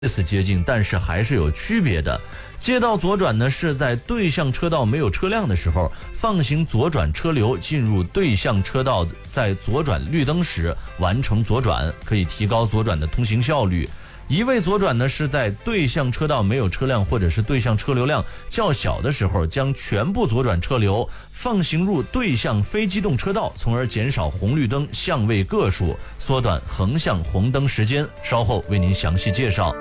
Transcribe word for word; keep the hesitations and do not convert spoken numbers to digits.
类似接近，但是还是有区别的。街道左转呢，是在对向车道没有车辆的时候，放行左转车流进入对向车道，在左转绿灯时完成左转，可以提高左转的通行效率。一味左转呢，是在对向车道没有车辆或者是对向车流量较小的时候，将全部左转车流放行入对向非机动车道，从而减少红绿灯相位个数，缩短横向红灯时间。稍后为您详细介绍。